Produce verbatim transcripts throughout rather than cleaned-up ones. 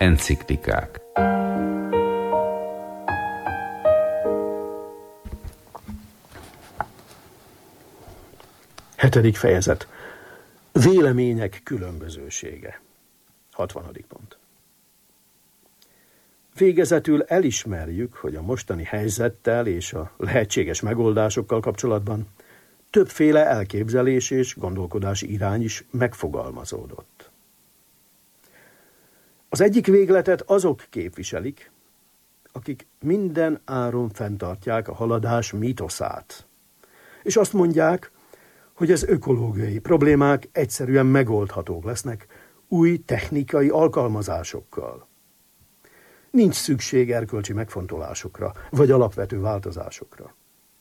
Enciklikák. Hetedik fejezet. Vélemények különbözősége. Hatvanadik pont. Végezetül elismerjük, hogy a mostani helyzettel és a lehetséges megoldásokkal kapcsolatban többféle elképzelés és gondolkodási irány is megfogalmazódott. Az egyik végletet azok képviselik, akik minden áron fenntartják a haladás mítoszát, és azt mondják, hogy az ökológiai problémák egyszerűen megoldhatók lesznek új technikai alkalmazásokkal. Nincs szükség erkölcsi megfontolásokra, vagy alapvető változásokra.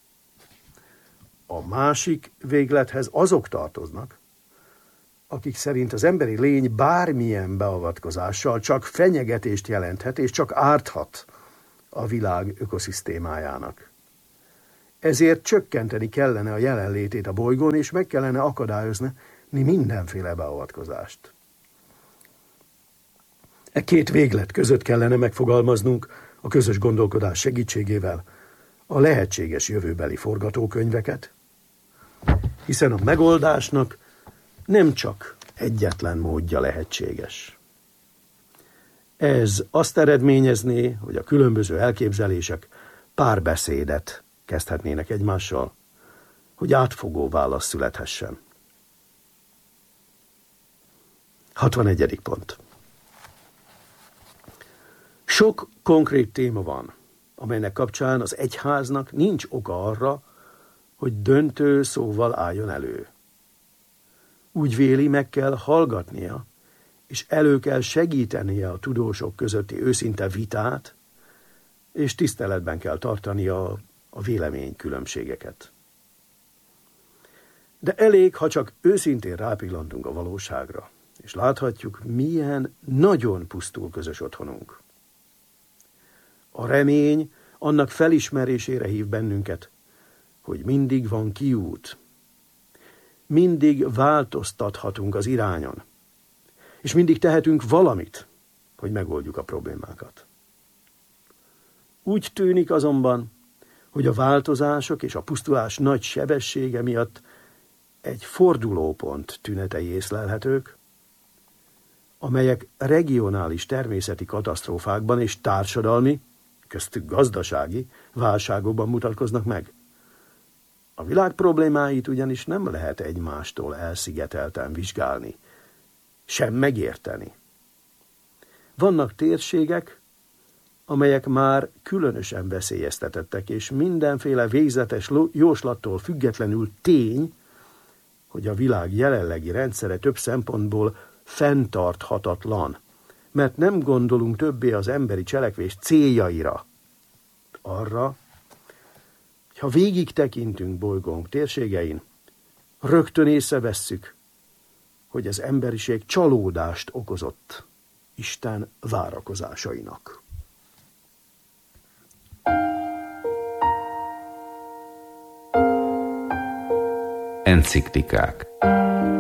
A másik véglethez azok tartoznak, akik szerint az emberi lény bármilyen beavatkozással csak fenyegetést jelenthet, és csak árthat a világ ökoszisztémájának. Ezért csökkenteni kellene a jelenlétét a bolygón, és meg kellene akadályozni mindenféle beavatkozást. E két véglet között kellene megfogalmaznunk a közös gondolkodás segítségével a lehetséges jövőbeli forgatókönyveket, hiszen a megoldásnak nem csak egyetlen módja lehetséges. Ez azt eredményezné, hogy a különböző elképzelések párbeszédet kezdhetnének egymással, hogy átfogó válasz születhessen. hatvanegyedik pont. Sok konkrét téma van, amelynek kapcsán az egyháznak nincs oka arra, hogy döntő szóval álljon elő. Úgy véli, meg kell hallgatnia, és elő kell segítenie a tudósok közötti őszinte vitát, és tiszteletben kell tartania a véleménykülönbségeket. De elég, ha csak őszintén rápillantunk a valóságra, és láthatjuk, milyen nagyon pusztul közös otthonunk. A remény annak felismerésére hív bennünket, hogy mindig van kiút, mindig változtathatunk az irányon, és mindig tehetünk valamit, hogy megoldjuk a problémákat. Úgy tűnik azonban, hogy a változások és a pusztulás nagy sebessége miatt egy fordulópont tünetei észlelhetők, amelyek regionális természeti katasztrófákban és társadalmi, köztük gazdasági válságokban mutatkoznak meg. A világ problémáit ugyanis nem lehet egymástól elszigetelten vizsgálni, sem megérteni. Vannak térségek, amelyek már különösen veszélyeztetettek, és mindenféle végzetes jóslattól függetlenül tény, hogy a világ jelenlegi rendszere több szempontból fenntarthatatlan, mert nem gondolunk többé az emberi cselekvés céljaira, arra, hogy ha végig tekintünk bolygónk térségein, rögtön észrevesszük, hogy az emberiség csalódást okozott Isten várakozásainak. Enciklikák.